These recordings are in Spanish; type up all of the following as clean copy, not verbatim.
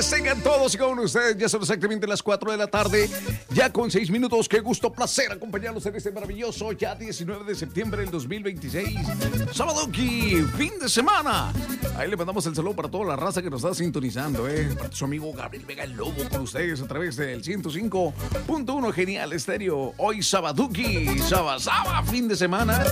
Tengan todos y con ustedes, ya son exactamente las 4 de la tarde, ya con 6 minutos. Qué gusto, placer acompañarlos en este maravilloso, ya 19 de septiembre del 2026. Sábadoki, fin de semana. Ahí le mandamos el saludo para toda la raza que nos está sintonizando, para su amigo Gabriel Vega el Lobo con ustedes a través del 105.1 Genial Estéreo. Hoy Sabaduki, Saba, fin de semana.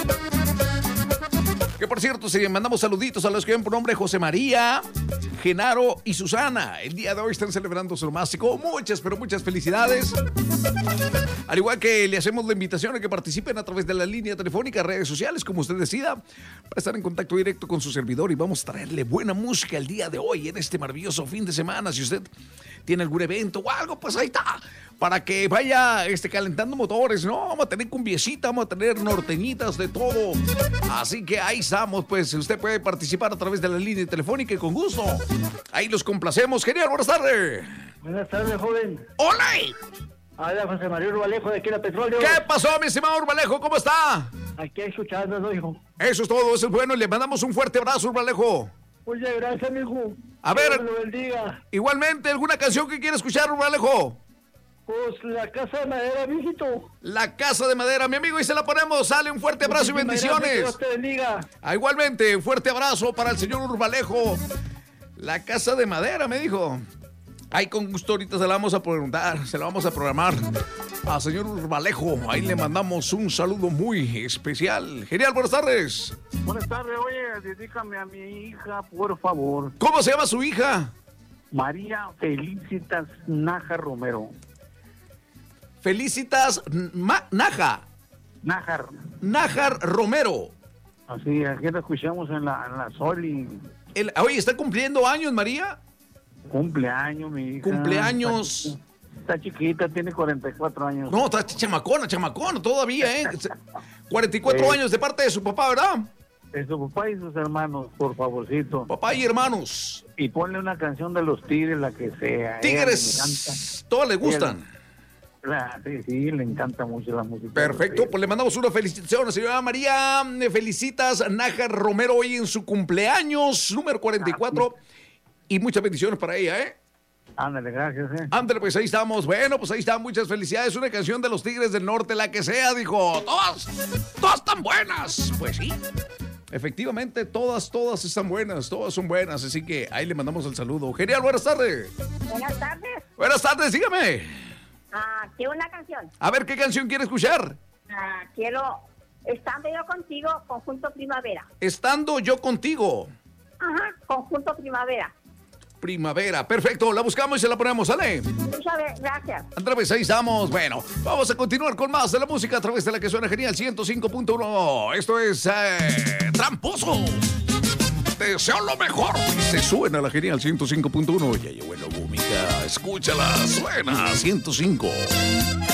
Que por cierto, si mandamos saluditos a los que ven por nombre José María, Genaro y Susana. El día de hoy están celebrando su nomástico. Muchas, pero muchas felicidades. Al igual que le hacemos la invitación a que participen a través de la línea telefónica, redes sociales, como usted decida, para estar en contacto directo con su servidor y vamos a traerle buena música el día de hoy en este maravilloso fin de semana. Si usted tiene algún evento o algo, pues ahí está. Para que vaya calentando motores, ¿no? Vamos a tener cumbiecita, vamos a tener norteñitas, de todo. Así que ahí estamos, pues usted puede participar a través de la línea telefónica y con gusto. Ahí los complacemos. Genial, buenas tardes. Buenas tardes, joven. ¡Hola! Hola, José María Urbalejo de aquí de Petróleo. ¿Qué pasó, mi estimado Urbalejo? ¿Cómo está? Aquí escuchando, hijo. Eso es todo, eso es bueno. Y le mandamos un fuerte abrazo, Urbalejo. Muchas gracias, mijo. A ver, Dios me lo bendiga. Igualmente, ¿alguna canción que quiera escuchar, Urbalejo? Pues La Casa de Madera, mijito. La Casa de Madera, mi amigo, y se la ponemos. Sale un fuerte abrazo y bendiciones. Dios te bendiga. Igualmente, un fuerte abrazo para el señor Urbalejo. La Casa de Madera, me dijo. Ahí con gusto ahorita se la vamos a preguntar, se la vamos a programar a señor Urbalejo. Ahí le mandamos un saludo muy especial. Genial, buenas tardes. Buenas tardes, oye, dedícame a mi hija, por favor. ¿Cómo se llama su hija? María Felicitas Nájar Romero. Felicitas Nájar Romero. Así, aquí la escuchamos en la Soli. Oye, ¿está cumpliendo años, María? Cumpleaños, mi hija. Cumpleaños. Está chiquita, tiene 44 años. No, está chamacona todavía, 44 años de parte de su papá, ¿verdad? De su papá y sus hermanos, por favorcito. Papá y hermanos. Y ponle una canción de los Tigres, la que sea. Tigres, todas le gustan. Sí, le encanta mucho la música. Perfecto, pues le mandamos una felicitación a señora María Felicitas Nájar Romero hoy en su cumpleaños número 44 y muchas bendiciones para ella, Ándale, gracias, Ándale, pues ahí estamos. Bueno, pues ahí están, muchas felicidades. Una canción de los Tigres del Norte, la que sea, dijo. Todas están buenas. Pues sí. Efectivamente, todas están buenas, todas son buenas, así que ahí le mandamos el saludo. Genial, buenas tardes. Buenas tardes. Buenas tardes, dígame. Quiero una canción. A ver, ¿qué canción quiere escuchar? Quiero Estando yo contigo, Conjunto Primavera. Estando yo contigo. Ajá, Conjunto Primavera. Primavera, perfecto, la buscamos y se la ponemos, ¿sale? Muchas gracias. Andrés, pues ahí estamos. Bueno, vamos a continuar con más de la música a través de la que suena genial 105.1. Esto es Tramposo. Te deseo lo mejor. Se suena la genial 105.1. Ya llegó el Lobo, mija. Escúchala, suena 105.